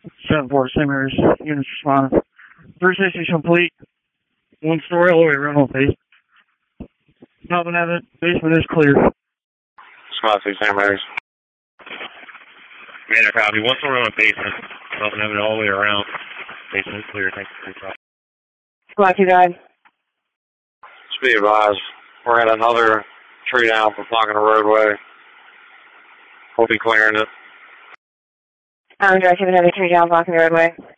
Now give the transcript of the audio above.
7-4, St. Mary's. Units responding. 360 is complete. 1 story all the way around on basement. Nothing evident. Basement is clear. Squad 6, St. Mary's. Commander, copy. 1 story on basement. Nothing evident all the way around. Basement is clear. Thanks for your call. Squad 2 guide. Just be advised, we're at another tree down for blocking the roadway. We'll be clearing it. Direct, have another tree down blocking the roadway.